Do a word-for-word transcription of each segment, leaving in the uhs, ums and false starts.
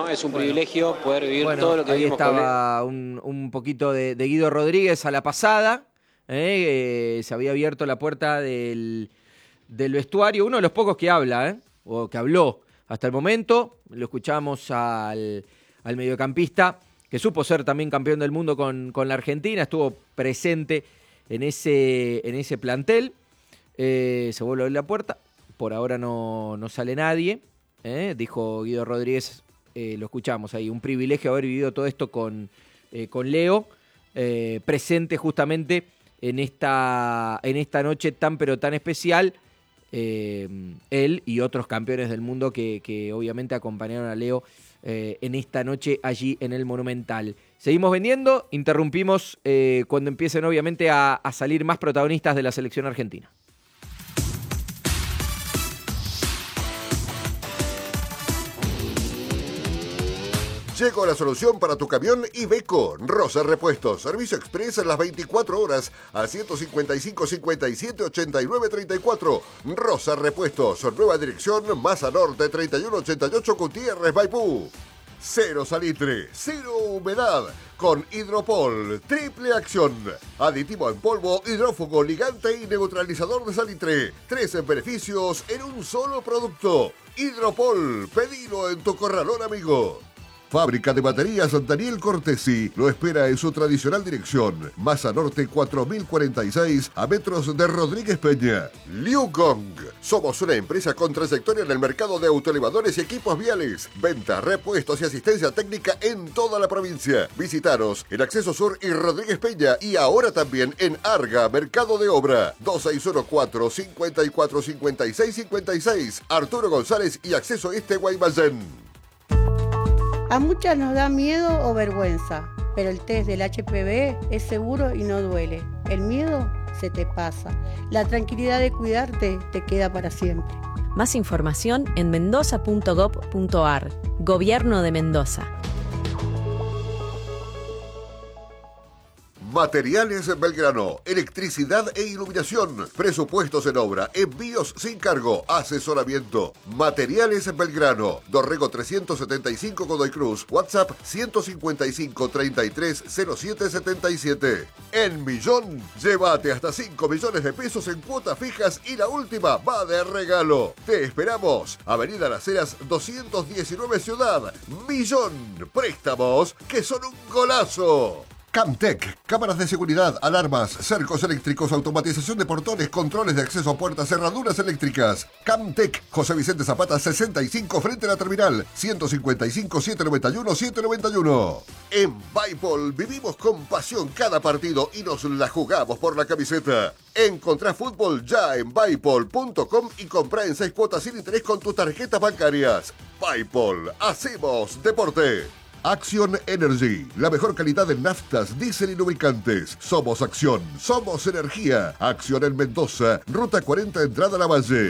¿no? Es un bueno, privilegio poder vivir bueno, todo lo que ahí vivimos. Estaba con... un, un poquito de, de Guido Rodríguez a la pasada. Eh, eh, se había abierto la puerta del, del vestuario. Uno de los pocos que habla, ¿eh? O que habló hasta el momento. Lo escuchamos al, al mediocampista, que supo ser también campeón del mundo con, con la Argentina. Estuvo presente en ese, en ese plantel. Eh, se vuelve a abrir la puerta. Por ahora no, no sale nadie. ¿eh? Dijo Guido Rodríguez, eh, lo escuchamos ahí, un privilegio haber vivido todo esto con, eh, con Leo, eh, presente justamente en esta, en esta noche tan pero tan especial. Eh, él y otros campeones del mundo que, que obviamente acompañaron a Leo eh, en esta noche allí en el Monumental. Seguimos vendiendo, interrumpimos eh, cuando empiecen obviamente a, a salir más protagonistas de la selección argentina. Llegó la solución para tu camión Iveco. Rosa Repuestos. Servicio express en las veinticuatro horas al ciento cincuenta y cinco, cincuenta y siete, ochenta y nueve, treinta y cuatro. Rosa Repuestos. Nueva dirección, Masa Norte, treinta y uno ochenta y ocho, Gutiérrez, Maipú. Cero salitre, cero humedad. Con Hidropol. Triple acción. Aditivo en polvo, hidrófugo, ligante y neutralizador de salitre. Tres beneficios en un solo producto. Hidropol. Pedilo en tu corralón, amigo. Fábrica de baterías Daniel Cortesi lo espera en su tradicional dirección. Masa Norte cuatro mil cuarenta y seis a metros de Rodríguez Peña. Liu Gong. Somos una empresa con trayectoria en el mercado de autoelevadores y equipos viales. Venta, repuestos y asistencia técnica en toda la provincia. Visitaros en Acceso Sur y Rodríguez Peña y ahora también en Arga, Mercado de Obra. dos seis uno cuatro, cinco cuatro, cinco seis cinco seis. Arturo González y Acceso Este Guaymallén. A muchas nos da miedo o vergüenza, pero el test del H P V es seguro y no duele. El miedo se te pasa. La tranquilidad de cuidarte te queda para siempre. Más información en mendoza punto gob punto ar. Gobierno de Mendoza. Materiales Belgrano, electricidad e iluminación, presupuestos en obra, envíos sin cargo, asesoramiento. Materiales Belgrano, Dorrego trescientos setenta y cinco Godoy Cruz, WhatsApp ciento cincuenta y cinco, treinta y tres, cero siete setenta y siete. En Millón, llévate hasta cinco millones de pesos en cuotas fijas y la última va de regalo. Te esperamos, Avenida Las Heras doscientos diecinueve Ciudad. Millón, préstamos que son un golazo. Camtec, cámaras de seguridad, alarmas, cercos eléctricos, automatización de portones, controles de acceso a puertas, cerraduras eléctricas. Camtec, José Vicente Zapata sesenta y cinco frente a la terminal, ciento cincuenta y cinco, setecientos noventa y uno, setecientos noventa y uno. En Bipol vivimos con pasión cada partido y nos la jugamos por la camiseta. Encontrá fútbol ya en bipol punto com y comprá en seis cuotas sin interés con tus tarjetas bancarias. Bipol, hacemos deporte. Action Energy, la mejor calidad en naftas, diésel y lubricantes. Somos Acción, somos energía. Acción en Mendoza, Ruta cuarenta, entrada a la Valle.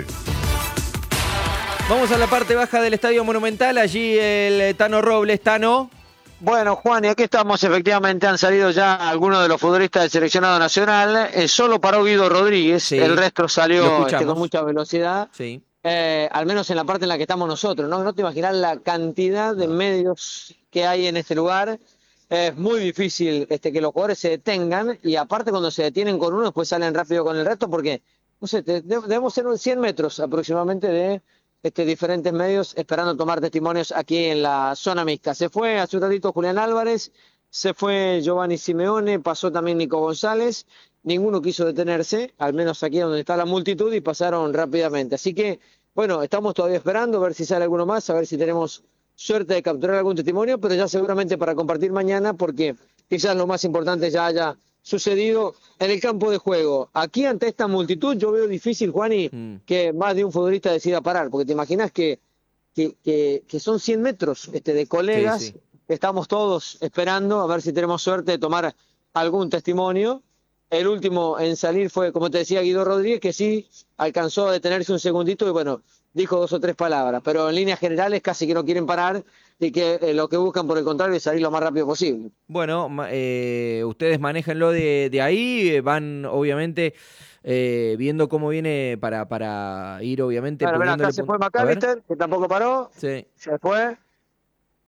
Vamos a la parte baja del Estadio Monumental, allí el Tano Robles. Tano. Bueno, Juan, y aquí estamos, efectivamente han salido ya algunos de los futbolistas del seleccionado nacional. Eh, solo paró Guido Rodríguez, sí. El resto salió este, con mucha velocidad. Sí. Eh, al menos en la parte en la que estamos nosotros, ¿no? No te imaginas la cantidad de medios que hay en este lugar. Es muy difícil este, que los jugadores se detengan y aparte cuando se detienen con uno después salen rápido con el resto porque, no sé, te, debemos ser unos cien metros aproximadamente de este, diferentes medios esperando tomar testimonios aquí en la zona mixta. Se fue hace un ratito Julián Álvarez, se fue Giovanni Simeone, pasó también Nico González. Ninguno quiso detenerse, al menos aquí donde está la multitud, y pasaron rápidamente. Así que, bueno, estamos todavía esperando a ver si sale alguno más, a ver si tenemos suerte de capturar algún testimonio, pero ya seguramente para compartir mañana, porque quizás lo más importante ya haya sucedido en el campo de juego. Aquí ante esta multitud yo veo difícil, Juani, mm. que más de un futbolista decida parar, porque te imaginas que, que, que, que son cien metros este, de colegas, sí, sí. Estamos todos esperando a ver si tenemos suerte de tomar algún testimonio. El último en salir fue, como te decía, Guido Rodríguez, que sí alcanzó a detenerse un segundito y bueno, dijo dos o tres palabras, pero en líneas generales casi que no quieren parar y que eh, lo que buscan por el contrario es salir lo más rápido posible. Bueno, eh, ustedes manéjenlo de, de ahí, van obviamente eh, viendo cómo viene para, para ir obviamente... Bueno, acá se fue McAllister, que tampoco paró, sí. se fue.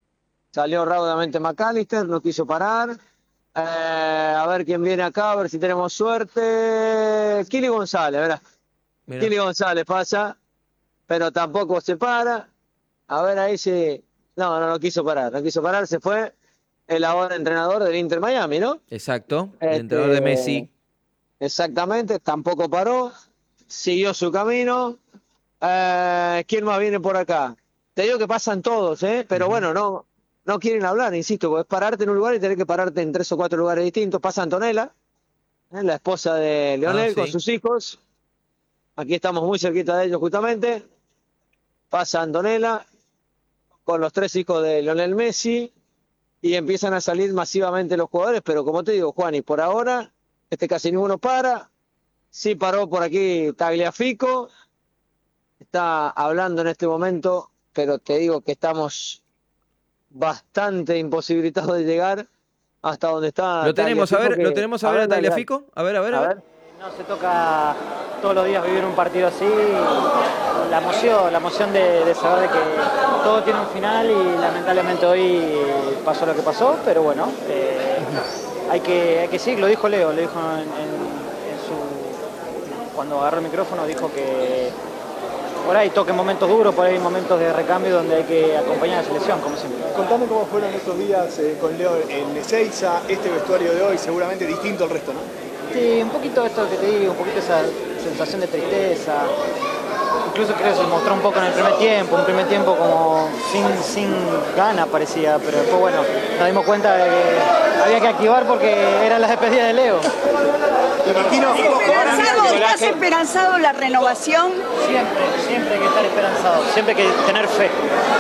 Salió rápidamente McAllister, no quiso parar. Eh, a ver quién viene acá, a ver si tenemos suerte. Kili González, ¿verdad? Mirá. Kili González pasa, pero tampoco se para. A ver ahí si... No, no, no quiso parar, no quiso parar, se fue el ahora entrenador del Inter Miami, ¿no? Exacto, el Este, entrenador de Messi. Exactamente, tampoco paró, siguió su camino. Eh, ¿Quién más viene por acá? Te digo que pasan todos, ¿eh? Pero Ujú. bueno, no, no quieren hablar, insisto, porque es pararte en un lugar y tener que pararte en tres o cuatro lugares distintos. Pasa Antonella, ¿eh? La esposa de Leonel Ah, con sí. sus hijos. Aquí estamos muy cerquita de ellos justamente. Pasa Antonella con los tres hijos de Lionel Messi y empiezan a salir masivamente los jugadores, pero como te digo, Juan, y por ahora este casi ninguno para. Sí paró por aquí Tagliafico, está hablando en este momento, pero te digo que estamos bastante imposibilitados de llegar hasta donde está Lo tenemos, a Tagliafico, ver, lo que- tenemos a ver a dale, dale. Tagliafico. A ver, a ver, a A ver. ver. No se toca todos los días vivir un partido así, la emoción, la emoción de, de saber de que todo tiene un final y lamentablemente hoy pasó lo que pasó, pero bueno, eh, hay que hay que seguir, lo dijo Leo, lo dijo en, en- en su cuando agarró el micrófono, dijo que por ahí toque momentos duros, por ahí momentos de recambio donde hay que acompañar a la selección, como siempre. Contame cómo fueron estos días eh, con Leo en Ezeiza, este vestuario de hoy seguramente distinto al resto, ¿no? Sí, un poquito esto que te digo, un poquito esa sensación de tristeza. Incluso creo que se mostró un poco en el primer tiempo, un primer tiempo como sin, sin ganas parecía, pero después bueno, nos dimos cuenta de que había que activar porque era la despedida de Leo. Te imagino. ¿Esperanzado, ¿Estás esperanzado en la renovación? Siempre, siempre hay que estar esperanzado, siempre hay que tener fe.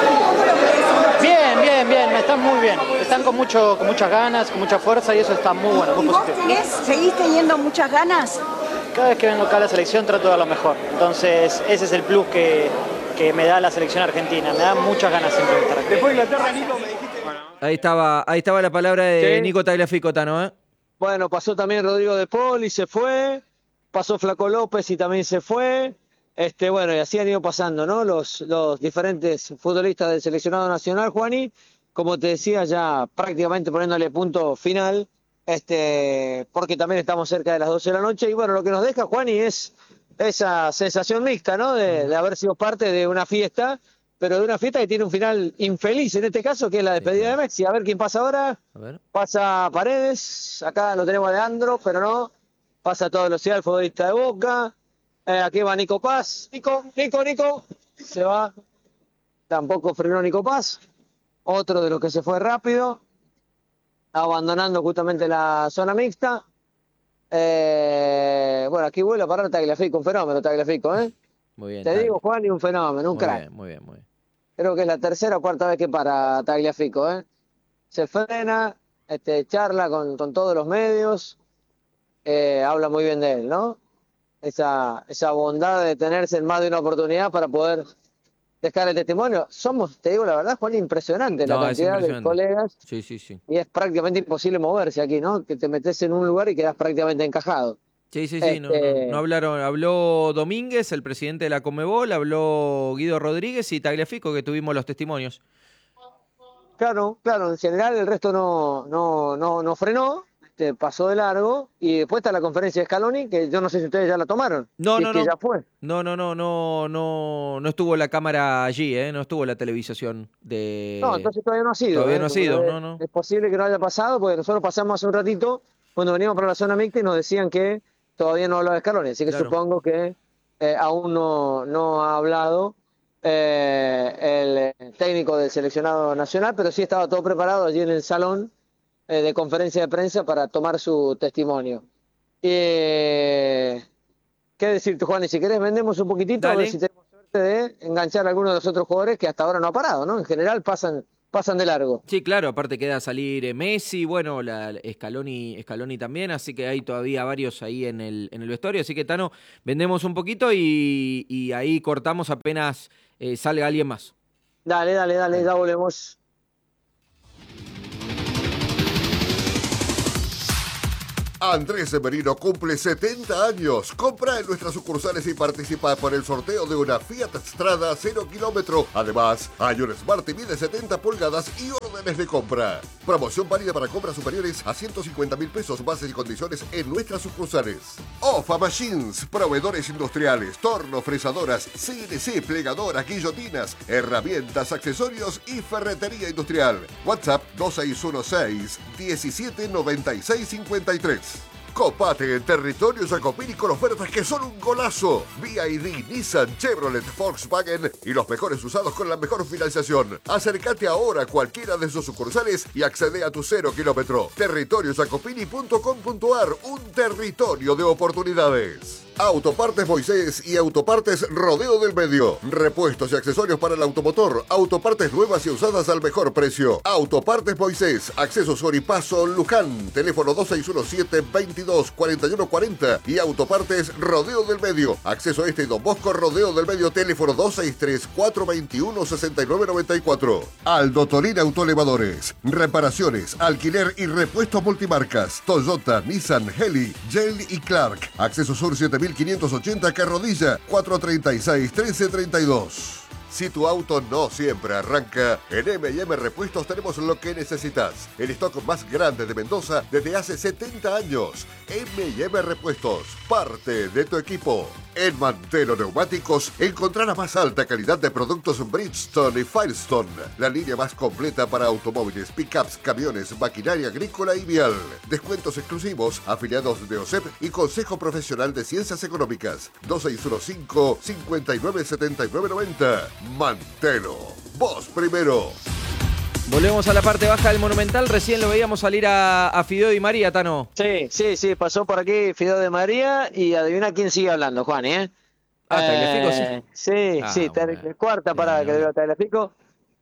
Bien, bien, bien, están muy bien. Están con, mucho, con muchas ganas, con mucha fuerza y eso está muy bueno, muy ¿Y vos positivo. tenés, seguís teniendo muchas ganas? Cada vez que vengo acá a la selección trato de dar lo mejor. Entonces ese es el plus que, que me da la selección argentina. Me da muchas ganas siempre de estar aquí. Después de Inglaterra, Nico, me dijiste. Ahí estaba, ahí estaba la palabra de Sí. Nico Tagliafico, Tano, ¿eh? Bueno, pasó también Rodrigo de Paul y se fue. Pasó Flaco López y también se fue. Este, bueno, y así han ido pasando, ¿no? Los, los diferentes futbolistas del seleccionado nacional, Juani. Como te decía, ya prácticamente poniéndole punto final, este, porque también estamos cerca de las doce de la noche. Y bueno, lo que nos deja, Juani, es esa sensación mixta, ¿no? De, de haber sido parte de una fiesta, pero de una fiesta que tiene un final infeliz, en este caso, que es la despedida de Messi. A ver quién pasa ahora. A ver. Pasa Paredes, acá lo tenemos a Leandro, pero no. Pasa toda velocidad el futbolista de Boca. Eh, aquí va Nico Paz. Nico, Nico, Nico. Se va. Tampoco frenó Nico Paz. Otro de los que se fue rápido. Abandonando justamente la zona mixta. Eh, bueno, aquí vuelve a parar Tagliafico, un fenómeno Tagliafico, ¿eh? Muy bien. Te Tagli. digo, Juan, y un fenómeno, un Muy crack. bien, muy bien, muy bien. Creo que es la tercera o cuarta vez que para Tagliafico, ¿eh? Se frena, este, charla con, con todos los medios, eh, habla muy bien de él, ¿no? Esa, esa bondad de tenerse en más de una oportunidad para poder dejar el testimonio. Somos, te digo la verdad, Juan, impresionante la No, es cantidad de impresionante. colegas Sí, sí, sí. y es prácticamente imposible moverse aquí, ¿no? Que te metes en un lugar y quedas prácticamente encajado. Sí, sí, sí, no, Este- no, no hablaron, habló Domínguez, el presidente de la Conmebol, habló Guido Rodríguez y Tagliafico, que tuvimos los testimonios. Claro, claro, en general el resto no, no, no, no frenó, este, pasó de largo y después está la conferencia de Scaloni, que yo no sé si ustedes ya la tomaron. No, si no, es que no. ya fue. No, no, no, no, no, no estuvo la cámara allí, ¿eh? No estuvo la televisación de... No, entonces todavía no ha sido. todavía ¿eh? no ha sido, Es- no, no. Es posible que no haya pasado, porque nosotros pasamos hace un ratito cuando veníamos para la zona mixta y nos decían que todavía no hablaba Scaloni, así que Claro. supongo que eh, aún no, no ha hablado eh, el técnico del seleccionado nacional, pero sí estaba todo preparado allí en el salón eh, de conferencia de prensa para tomar su testimonio. Eh, ¿Qué decirte, Juan? Y si querés vendemos un poquitito a Dale. ver si tenemos suerte de enganchar a alguno de los otros jugadores que hasta ahora no ha parado, ¿no? En general pasan, pasan de largo. Sí, claro, aparte queda salir eh, Messi, bueno, la Scaloni, Scaloni también, así que hay todavía varios ahí en el, en el vestuario, así que Tano, vendemos un poquito y, y ahí cortamos apenas eh, salga alguien más. Dale, dale, dale, ya volvemos. Andrés Severino cumple setenta años. Compra en nuestras sucursales y participa por el sorteo de una Fiat Strada cero kilómetro. Además, hay un Smart T V de setenta pulgadas y oro de órdenes de compra. Promoción válida para compras superiores a ciento cincuenta mil pesos, bases y condiciones en nuestras sucursales. Ofa Machines, proveedores industriales, tornos, fresadoras, C N C, plegadoras, guillotinas, herramientas, accesorios y ferretería industrial. WhatsApp dos seis uno seis, diecisiete noventa y seis cincuenta y tres. Copate en territorio Jacopini con ofertas que son un golazo. B Y D, Nissan, Chevrolet, Volkswagen y los mejores usados con la mejor financiación. Acércate ahora a cualquiera de sus sucursales y accede a tu cero kilómetro. territorio jacopini punto com punto ar, un territorio de oportunidades. Autopartes Moisés y Autopartes Rodeo del Medio. Repuestos y accesorios para el automotor. Autopartes nuevas y usadas al mejor precio. Autopartes Moisés. Acceso Soripaso Luján. Teléfono dos seis uno siete, veintidós, cuarenta y uno cuarenta. Y Autopartes Rodeo del Medio. Acceso Este y Don Bosco Rodeo del Medio. Teléfono dos seis tres, cuatro veintiuno, sesenta y nueve noventa y cuatro. Aldo Tolín Autoelevadores. Reparaciones, alquiler y repuestos multimarcas. Toyota, Nissan, Heli, Yale y Clark. Acceso Sur siete mil quinientos ochenta Carrodilla, cuatro treinta y seis, trece treinta y dos. Si tu auto no siempre arranca, en eme y eme Repuestos tenemos lo que necesitas. El stock más grande de Mendoza desde hace setenta años. eme y eme Repuestos, parte de tu equipo. En Mantelo Neumáticos encontrarás la más alta calidad de productos Bridgestone y Firestone. La línea más completa para automóviles, pickups, camiones, maquinaria agrícola y vial. Descuentos exclusivos, afiliados de O S E P y Consejo Profesional de Ciencias Económicas. dos seis uno cinco, cincuenta y nueve setenta y nueve noventa. Mantelo, vos primero. Volvemos a la parte baja del Monumental. Recién lo veíamos salir a, a Fideo Di María, Tano. Sí, sí, sí, pasó por aquí Fideo Di María y adivina quién sigue hablando, Juan, ¿eh? Ah, Tagliafico, eh, sí. Sí, Ah, sí, bueno. ter- cuarta parada que le dio a Tagliafico.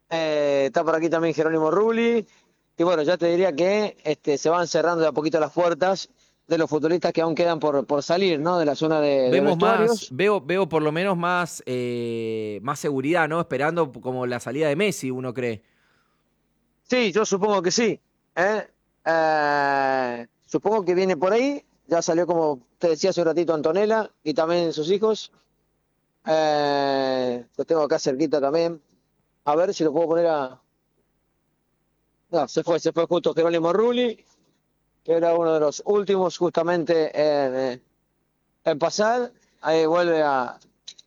Eh, está por aquí también Jerónimo Rulli. Y bueno, ya te diría que este, se van cerrando de a poquito las puertas de los futbolistas que aún quedan por, por salir, ¿no? De la zona de, de Vemos vestuarios. más, veo, veo por lo menos más, eh, más seguridad, ¿no? Esperando como la salida de Messi, uno cree. Sí, yo supongo que sí. ¿eh? Eh, supongo que viene por ahí. Ya salió, como te decía hace un ratito, Antonella y también sus hijos. Eh, lo tengo acá cerquita también. A ver si lo puedo poner a... No, se fue, se fue justo Jerónimo Rulli, que era uno de los últimos justamente en, eh, en pasar. Ahí vuelve a,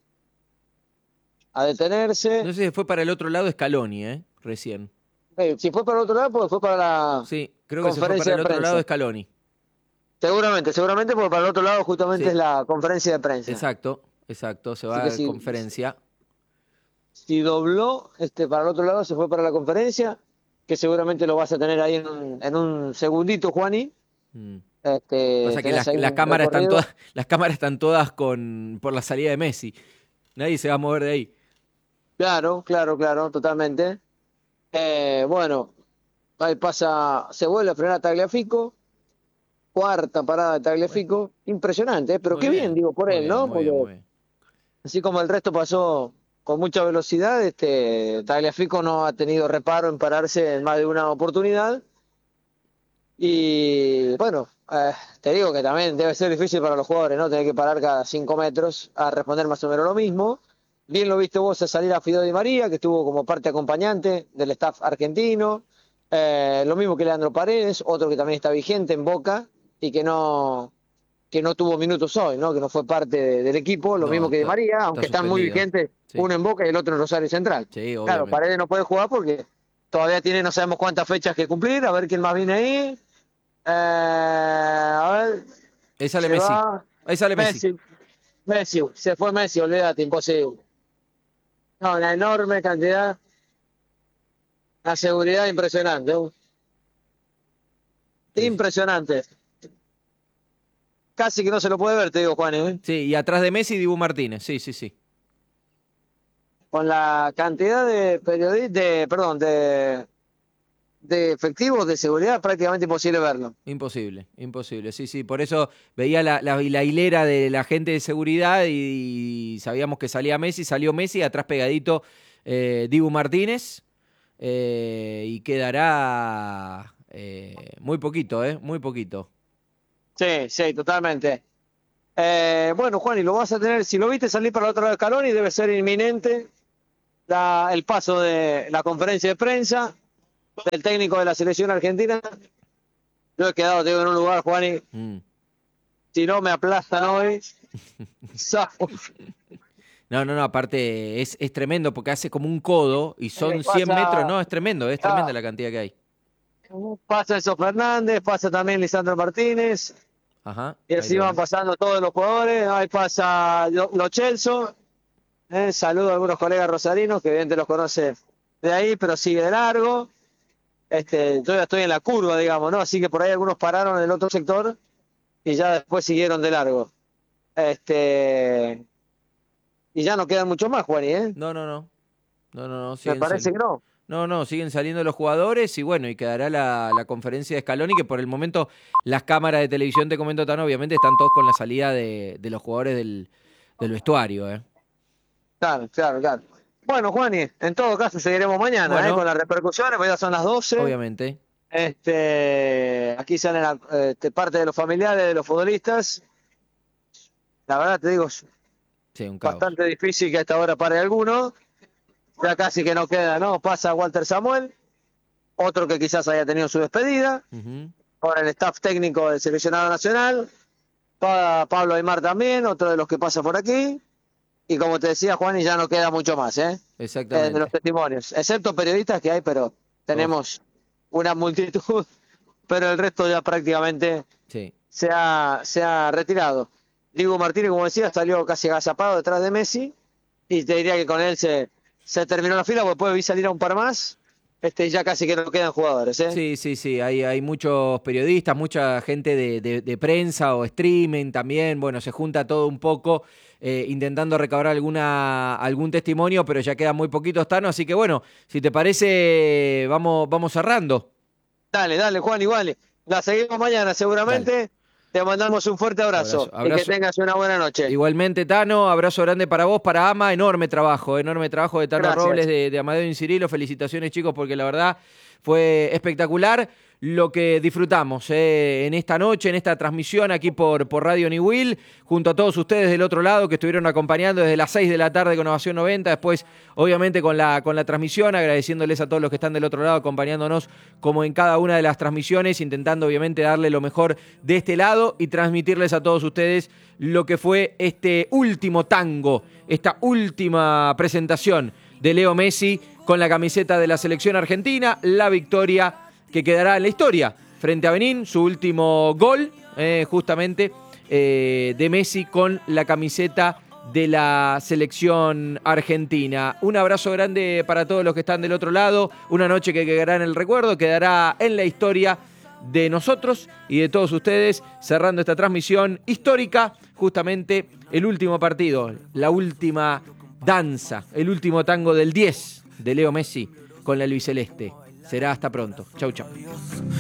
a detenerse. No sé si fue para el otro lado Scaloni, ¿eh? Recién. Eh, si fue para el otro lado, pues fue para la Sí, creo que se fue conferencia para el de otro lado prensa. Scaloni. Seguramente, seguramente, porque para el otro lado justamente Sí. es la conferencia de prensa. Exacto, exacto. Se va Así que a sí. conferencia. Si dobló este, para el otro lado, se fue para la conferencia, que seguramente lo vas a tener ahí en un, en un segundito, Juani. Mm. Este, Pasa que tenés las, ahí las un cámaras están recorrido. todas, las cámaras están todas con por la salida de Messi. Nadie se va a mover de ahí. Claro, claro, claro, totalmente. Eh, bueno, ahí pasa, se vuelve a frenar a Tagliafico. Cuarta parada de Tagliafico. Impresionante, ¿eh? Pero Muy qué bien, bien, digo, por muy él, bien, ¿no? muy bien, Porque muy bien. así como el resto pasó con mucha velocidad, este, Tagliafico no ha tenido reparo en pararse en más de una oportunidad. Y bueno, eh, te digo que también debe ser difícil para los jugadores, ¿no? Tener que parar cada cinco metros a responder más o menos lo mismo. Bien lo viste vos a salir a Fideo Di María, que estuvo como parte acompañante del staff argentino. Eh, lo mismo que Leandro Paredes, otro que también está vigente en Boca y que no, que no tuvo minutos hoy, ¿no? Que no fue parte de- del equipo, lo No, mismo que Di está- María, está aunque están muy suspendido. vigentes, Sí. uno en Boca y el otro en Rosario Central. Sí, Claro, obviamente. Paredes no puede jugar porque todavía tiene no sabemos cuántas fechas que cumplir, a ver quién más viene ahí. Eh, a ver, Ahí sale se Messi. va Ahí sale Messi. Messi, Messi, se fue Messi, olvídate, imposible. No, una enorme cantidad, una seguridad impresionante. ¿eh? Sí. Impresionante. Casi que no se lo puede ver, te digo, Juan, ¿eh? Sí, y atrás de Messi, Dibu Martínez. Sí, sí, sí. Con la cantidad de periodistas, de, perdón, de, de efectivos de seguridad, prácticamente imposible verlo. Imposible, imposible. Sí, sí. Por eso veía la, la, la hilera de la gente de seguridad y, y sabíamos que salía Messi, salió Messi, atrás pegadito eh, Dibu Martínez. Eh, y quedará eh, muy poquito, ¿eh? Muy poquito. Sí, sí, totalmente. Eh, bueno, Juan, y lo vas a tener, si lo viste salir para el otro lado del escalón, y debe ser inminente la, el paso de la conferencia de prensa. del técnico de la selección argentina. Yo he quedado, te digo, en un lugar, Juani. Mm. Si no me aplastan hoy. No, no, no, aparte es, es tremendo porque hace como un codo y son pasa, cien metros. No, es tremendo, es ah, tremenda la cantidad que hay. Pasa Enzo Fernández, pasa también Lisandro Martínez. Ajá. Y así van pasando todos los jugadores. Ahí pasa Lo Celso. Eh, saludo a algunos colegas rosarinos que evidentemente los conoce de ahí, pero sigue de largo. Este, yo ya estoy en la curva, digamos, ¿no? Así que por ahí algunos pararon en el otro sector y ya después siguieron de largo. Este, y ya no quedan muchos más, Juani, ¿eh? No, no, no. No, no, no. Me parece que no. No, no, siguen saliendo los jugadores y bueno, y quedará la, la conferencia de Scaloni, que por el momento las cámaras de televisión, te comento, Tano, obviamente están todos con la salida de, de los jugadores del, del vestuario, ¿eh? Claro, claro, claro. Bueno, Juani, en todo caso seguiremos mañana, bueno, ¿eh? Con las repercusiones, pues ya son las doce. Obviamente. Este, aquí salen la, este, parte de los familiares, de los futbolistas. La verdad te digo, sí, un caos. Bastante difícil que a esta hora pare alguno. Ya casi que no queda, ¿no? Pasa Walter Samuel, otro que quizás haya tenido su despedida, uh-huh. Con el staff técnico del seleccionado nacional, pa Pablo Aymar también, otro de los que pasa por aquí, y como te decía, Juan, y ya no queda mucho más, ¿eh? Exactamente. Eh, de los testimonios, excepto periodistas que hay, pero tenemos oh. una multitud, pero el resto ya prácticamente sí. se, ha, se ha retirado. Diego Martínez, como decía, salió casi agazapado detrás de Messi, y te diría que con él se... Se terminó la fila, porque puede salir a un par más. Este, ya casi que no quedan jugadores, ¿eh? Sí, sí, sí. Hay, hay muchos periodistas, mucha gente de, de, de prensa o streaming también. Bueno, se junta todo un poco eh, intentando recabar alguna, algún testimonio, pero ya quedan muy poquitos, Tano. Así que bueno, si te parece, vamos, vamos cerrando. Dale, dale, Juan, igual. La seguimos mañana, seguramente. Dale. Te mandamos un fuerte abrazo, abrazo, abrazo. Y que tengas una buena noche. Igualmente, Tano, abrazo grande para vos, para Ama, enorme trabajo, enorme trabajo de Tano Gracias. Robles, de, de Amadeo Incirilo. Felicitaciones, chicos, porque la verdad fue espectacular lo que disfrutamos eh, en esta noche, en esta transmisión aquí por, por Radio Niwil, junto a todos ustedes del otro lado que estuvieron acompañando desde las seis de la tarde con Ovación noventa, después obviamente con la, con la transmisión, agradeciéndoles a todos los que están del otro lado acompañándonos como en cada una de las transmisiones, intentando obviamente darle lo mejor de este lado y transmitirles a todos ustedes lo que fue este último tango, esta última presentación de Leo Messi con la camiseta de la selección argentina, la victoria que quedará en la historia frente a Benín, su último gol, eh, justamente, eh, de Messi con la camiseta de la selección argentina. Un abrazo grande para todos los que están del otro lado, una noche que quedará en el recuerdo, quedará en la historia de nosotros y de todos ustedes, cerrando esta transmisión histórica, justamente el último partido, la última danza, el último tango del diez de Leo Messi con la albiceleste. Será hasta pronto. Chau, chau.